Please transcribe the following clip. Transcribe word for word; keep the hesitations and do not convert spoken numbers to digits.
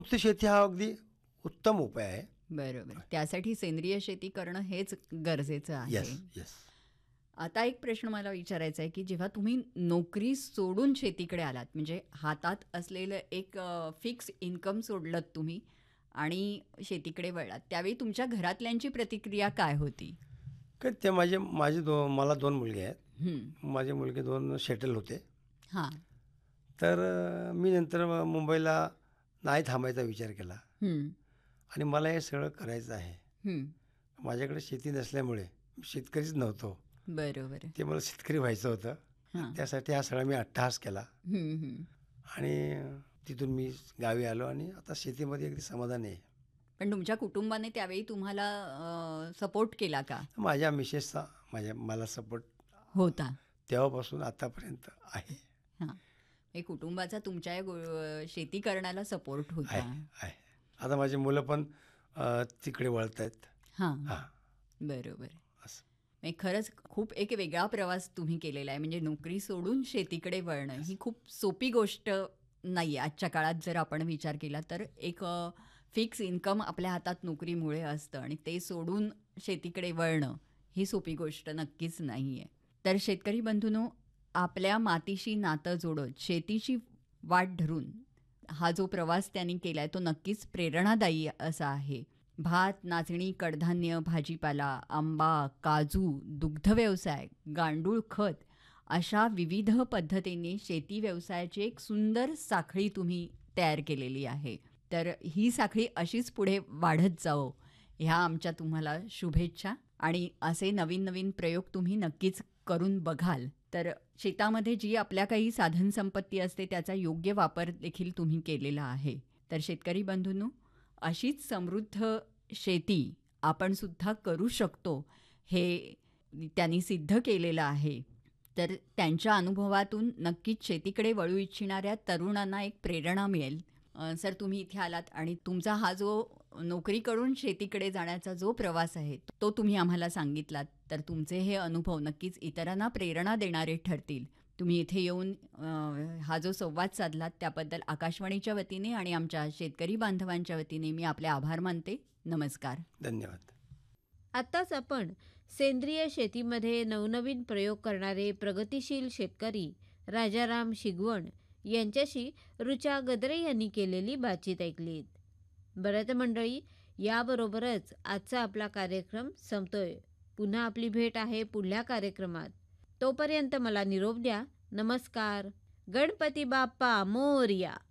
मुक्त शेती हा अगदी उत्तम उपाय आहे. बरोबर. त्यासाठी सेंद्रिय शेती करणं हेच गरजेचं आहे. Yes, yes. आता एक प्रश्न मला विचारायचा आहे, की जेव्हा तुम्ही नोकरी सोडून शेतीकडे आलात, म्हणजे हातात असलेलं एक फिक्स इन्कम सोडलत तुम्ही आणि शेतीकडे वळलात, त्यावेळी तुमच्या घरातल्यांची प्रतिक्रिया काय होती? कारण ते माझे माझे दो मला दोन मुलगे आहेत. हं. माझे मुलगे दोन सेटल होते. हां. तर अ, मी नंतर मग मुंबईला नाही थांबायचा विचार केला हं. आणि मला हे सगळं करायचं आहे. हं. माझ्याकडे शेती नसल्यामुळे मी शेतकरीच नव्हतो. बरोबर. ते मला शेतकरी व्हायचं होतं. हां. त्यासाठी हा सगळा मी अट्टहास केला हं, हं. आणि तिथून मी गावी आलो आणि आता शेतीमध्ये अगदी समाधानी आहे. पण तुमच्या कुटुंबाने त्यावेळी तुम्हाला सपोर्ट केला का? माझ्या मिसेसचा माझ्या मला सपोर्ट होता. तेव्हापासून आतापर्यंत आहे. हां. हे कुटुंबाचा तुमच्या या गो शेती करण्याला सपोर्ट होता. आहे आहे. आता माझी मुलं पण अ, तिकडे वळत आहेत. हां. हां, बरोबर. असं. म्हणजे खरंच खूप एक वेगळा प्रवास तुम्ही केलेला आहे. म्हणजे नोकरी सोडून शेतीकडे वळणं ही खूप सोपी गोष्ट नाही आहे. आजच्या काळात जर आपण विचार केला तर एक फिक्स इन्कम आपल्या हातात नोकरीमुळे असतं आणि ते सोडून शेतीकडे वळणं ही सोपी गोष्ट नक्कीच नाही आहे. तर शेतकरी बंधूंनो, आपल्या मातीशी नातं जोडत शेतीची वाट धरून हा जो प्रवास त्यांनी केला आहे तो नक्कीच प्रेरणादायी असा आहे. भात, नाचणी, कडधान्य, भाजीपाला, आंबा, काजू, दुग्धव्यवसाय, गांडूळ खत अशा विविध पद्धतीने शेती व्यवसायाची एक सुंदर साखळी तुम्ही तयार केलेली आहे. तर ही साखळी अशीच पुढे वाढत जावो ह्या आमच्या तुम्हाला शुभेच्छा आणि असे नवीन नवीन प्रयोग तुम्ही नक्कीच करून बघाल. तर शेतामध्ये जी आपल्या काही साधनसंपत्ती असते त्याचा योग्य वापर देखील तुम्ही केलेला आहे. तर शेतकरी बंधूंनो, अशीच समृद्ध शेती आपण सुद्धा करू शकतो हे त्यांनी सिद्ध केलेलं आहे. तर त्यांच्या अनुभवातून नक्कीच शेतीकडे वळू इच्छिणाऱ्या तरुणांना एक प्रेरणा मिळेल. अ, सर तुम्ही इथे आलात आणि तुमचा हा जो नोकरीकडून शेतीकडे जाण्याचा जो प्रवास आहे तो तुम्ही आम्हाला सांगितलात. तर तुमचे हे अनुभव नक्कीच इतरांना प्रेरणा देणारे ठरतील. तुम्ही इथे येऊन अ, हा जो संवाद साधलात त्याबद्दल आकाशवाणीच्या वतीने आणि आमच्या शेतकरी बांधवांच्या वतीने मी आपले आभार मानते. नमस्कार. धन्यवाद. आत्ताच आपण सेंद्रिय शेतीमध्ये नवनवीन प्रयोग करणारे प्रगतिशील शेतकरी राजाराम शिगवण यांच्याशी ऋचा गद्रे यांनी केलेली बातचीत ऐकलीत. बरं तर मंडळी, याबरोबरच आजचा आपला कार्यक्रम संपतोय. पुन्हा आपली भेट आहे पुढल्या कार्यक्रमात. तोपर्यंत मला निरोप द्या. नमस्कार. गणपती बाप्पा मोरया.